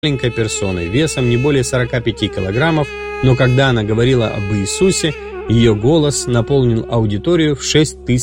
маленькой персоной, весом не более 45 килограммов, но когда она говорила об Иисусе, ее голос наполнил аудиторию в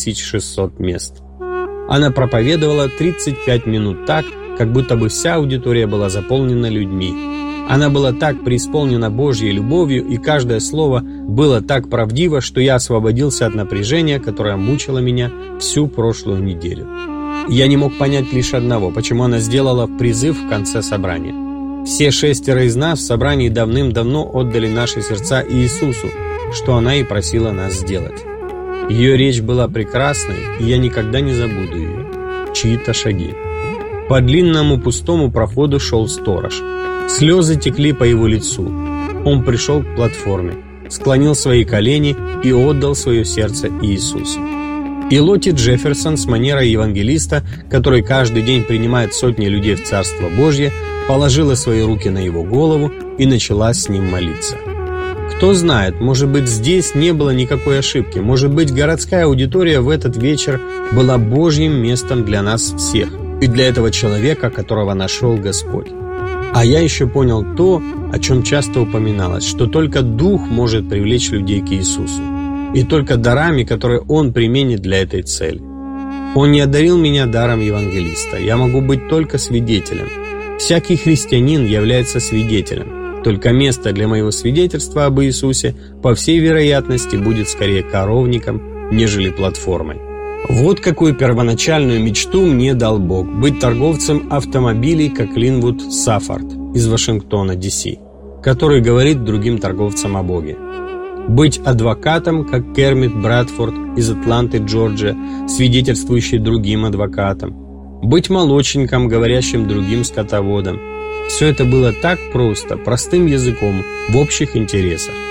6600 мест. Она проповедовала 35 минут так, как будто бы вся аудитория была заполнена людьми. Она была так преисполнена Божьей любовью, и каждое слово было так правдиво, что я освободился от напряжения, которое мучило меня всю прошлую неделю. Я не мог понять лишь одного, почему она сделала призыв в конце собрания. Все 6 из нас в собрании давным-давно отдали наши сердца Иисусу, что она и просила нас сделать. Ее речь была прекрасной, и я никогда не забуду ее. Чьи-то шаги. По длинному пустому проходу шел сторож. Слезы текли по его лицу. Он пришел к платформе, склонил свои колени и отдал свое сердце Иисусу. И Лотти Джефферсон с манерой евангелиста, который каждый день принимает сотни людей в Царство Божье, положила свои руки на его голову и начала с ним молиться. Кто знает, может быть, здесь не было никакой ошибки, может быть, городская аудитория в этот вечер была Божьим местом для нас всех и для этого человека, которого нашел Господь. А я еще понял то, о чем часто упоминалось, что только Дух может привлечь людей к Иисусу, и только дарами, которые Он применит для этой цели. Он не одарил меня даром евангелиста, я могу быть только свидетелем. Всякий христианин является свидетелем. Только место для моего свидетельства об Иисусе, по всей вероятности, будет скорее коровником, нежели платформой. Вот какую первоначальную мечту мне дал Бог – быть торговцем автомобилей, как Линвуд Саффорд из Вашингтона, Д.С., который говорит другим торговцам о Боге. Быть адвокатом, как Кермит Брэдфорд из Атланты, Джорджия, свидетельствующий другим адвокатам. Быть молочником, говорящим другим скотоводам. Все это было так просто, простым языком, в общих интересах.